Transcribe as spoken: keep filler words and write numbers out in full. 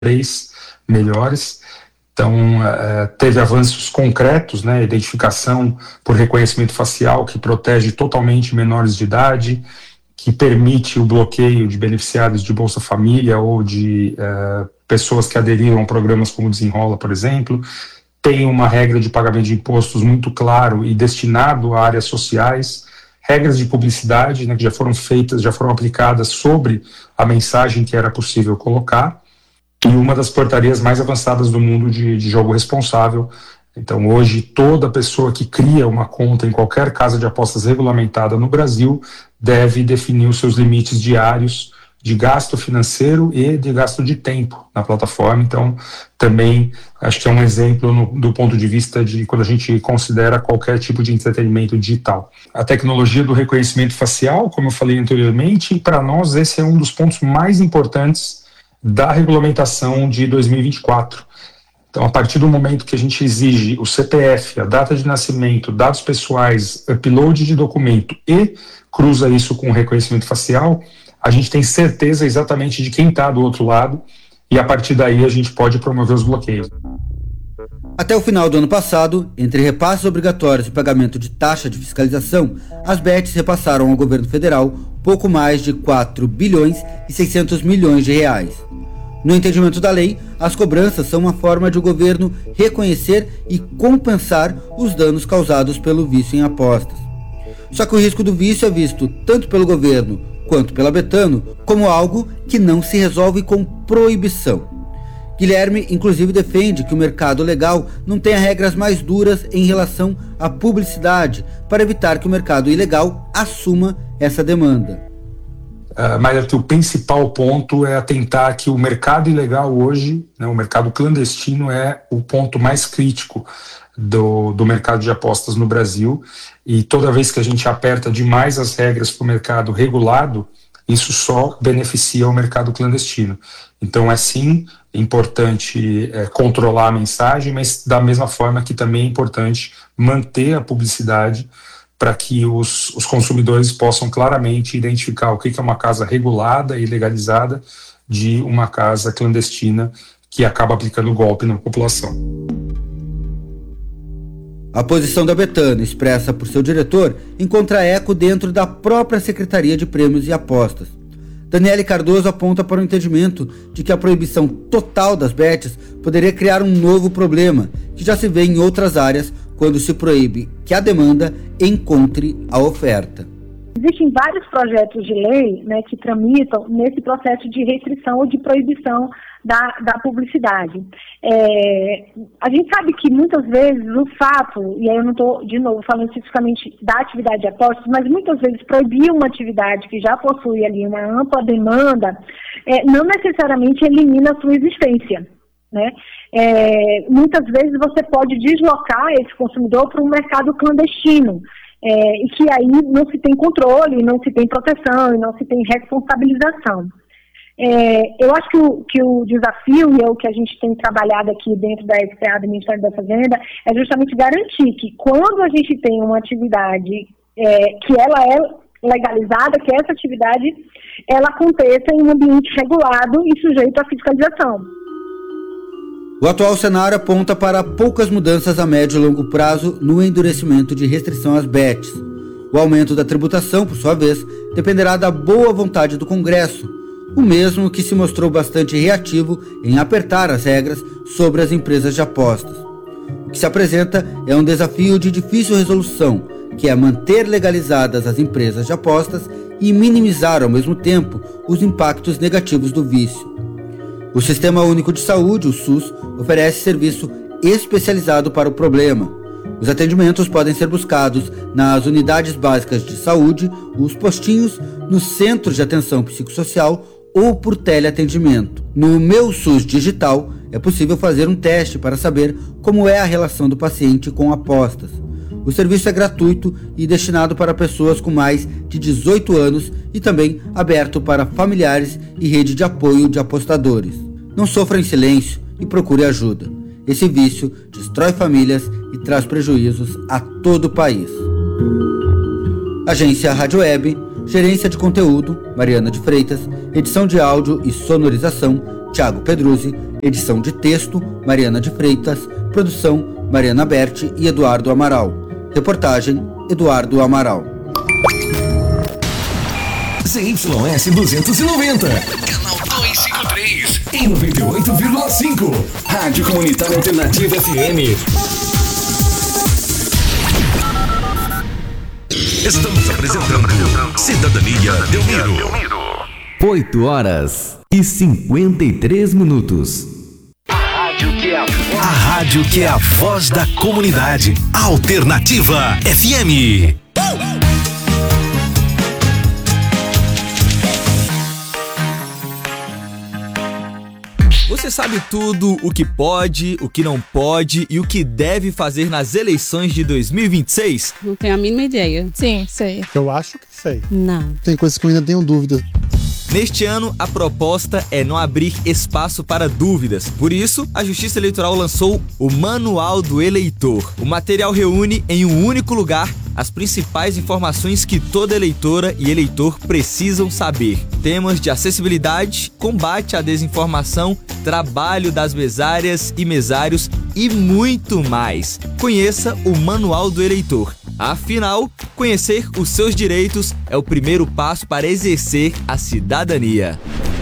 três melhores. Então, é, teve avanços concretos, né, identificação por reconhecimento facial, que protege totalmente menores de idade, que permite o bloqueio de beneficiários de Bolsa Família ou de é, pessoas que aderiram a programas como Desenrola, por exemplo. Tem uma regra de pagamento de impostos muito claro e destinado a áreas sociais, regras de publicidade, né, que já foram feitas, já foram aplicadas sobre a mensagem que era possível colocar, e uma das portarias mais avançadas do mundo de, de jogo responsável. Então, hoje, toda pessoa que cria uma conta em qualquer casa de apostas regulamentada no Brasil deve definir os seus limites diários de gasto financeiro e de gasto de tempo na plataforma. Então, também acho que é um exemplo no, do ponto de vista de quando a gente considera qualquer tipo de entretenimento digital. A tecnologia do reconhecimento facial, como eu falei anteriormente, para nós esse é um dos pontos mais importantes da regulamentação de dois mil e vinte e quatro. Então, a partir do momento que a gente exige o C P F, a data de nascimento, dados pessoais, upload de documento e cruza isso com o reconhecimento facial, a gente tem certeza exatamente de quem está do outro lado e a partir daí a gente pode promover os bloqueios. Até o final do ano passado, entre repasses obrigatórios e pagamento de taxa de fiscalização, as bets repassaram ao governo federal pouco mais de quatro bilhões e seiscentos milhões de reais. No entendimento da lei, as cobranças são uma forma de o governo reconhecer e compensar os danos causados pelo vício em apostas. Só que o risco do vício é visto tanto pelo governo quanto pela Betano como algo que não se resolve com proibição. Guilherme, inclusive, defende que o mercado legal não tenha regras mais duras em relação à publicidade para evitar que o mercado ilegal assuma essa demanda. Uh, mas o principal ponto é atentar que o mercado ilegal hoje, né, o mercado clandestino é o ponto mais crítico do, do mercado de apostas no Brasil, e toda vez que a gente aperta demais as regras para o mercado regulado, isso só beneficia o mercado clandestino. Então é sim importante é, controlar a mensagem, mas da mesma forma que também é importante manter a publicidade para que os, os consumidores possam claramente identificar o que é uma casa regulada e legalizada de uma casa clandestina que acaba aplicando golpe na população. A posição da Betano, expressa por seu diretor, encontra eco dentro da própria Secretaria de Prêmios e Apostas. Daniele Cardoso aponta para o entendimento de que a proibição total das bets poderia criar um novo problema, que já se vê em outras áreas quando se proíbe que a demanda encontre a oferta. Existem vários projetos de lei, né, que tramitam nesse processo de restrição ou de proibição da, da publicidade. É, a gente sabe que muitas vezes o fato, e aí eu não estou, de novo, falando especificamente da atividade de apostas, mas muitas vezes proibir uma atividade que já possui ali uma ampla demanda, é, não necessariamente elimina a sua existência. Né? É, muitas vezes você pode deslocar esse consumidor para um mercado clandestino, é, e que aí não se tem controle, não se tem proteção, e não se tem responsabilização. É, eu acho que o, que o desafio, e é o que a gente tem trabalhado aqui dentro da S P A do Ministério da Fazenda, é justamente garantir que quando a gente tem uma atividade é, que ela é legalizada, que essa atividade ela aconteça em um ambiente regulado e sujeito à fiscalização. O atual cenário aponta para poucas mudanças a médio e longo prazo no endurecimento de restrição às bets. O aumento da tributação, por sua vez, dependerá da boa vontade do Congresso, o mesmo que se mostrou bastante reativo em apertar as regras sobre as empresas de apostas. O que se apresenta é um desafio de difícil resolução, que é manter legalizadas as empresas de apostas e minimizar ao mesmo tempo os impactos negativos do vício. O Sistema Único de Saúde, o SUS, oferece serviço especializado para o problema. Os atendimentos podem ser buscados nas unidades básicas de saúde, os postinhos, nos centros de atenção psicossocial ou por teleatendimento. No Meu SUS Digital, é possível fazer um teste para saber como é a relação do paciente com apostas. O serviço é gratuito e destinado para pessoas com mais de dezoito anos e também aberto para familiares e rede de apoio de apostadores. Não sofra em silêncio e procure ajuda. Esse vício destrói famílias e traz prejuízos a todo o país. Agência Rádio Web, Gerência de Conteúdo, Mariana de Freitas, edição de áudio e sonorização, Thiago Pedruzzi, edição de texto, Mariana de Freitas, produção, Mariana Berti e Eduardo Amaral. Reportagem, Eduardo Amaral. Z Y S duzentos e noventa, canal duzentos e cinquenta e três, em noventa e oito vírgula cinco, Rádio Comunitária Alternativa F M. Estamos apresentando Cidadania Delmiro. oito horas e cinquenta e três minutos. A rádio que é a voz, a rádio que é a voz da comunidade. Alternativa F M. Você sabe tudo o que pode, o que não pode e o que deve fazer nas eleições de dois mil e vinte e seis? Não tenho a mínima ideia. Sim, sei. Eu acho que sei. Não. Tem coisas que eu ainda tenho dúvida. Neste ano, a proposta é não abrir espaço para dúvidas. Por isso, a Justiça Eleitoral lançou o Manual do Eleitor. O material reúne em um único lugar as principais informações que toda eleitora e eleitor precisam saber. Temas de acessibilidade, combate à desinformação, trabalho das mesárias e mesários e muito mais. Conheça o Manual do Eleitor. Afinal, conhecer os seus direitos é o primeiro passo para exercer a cidadania.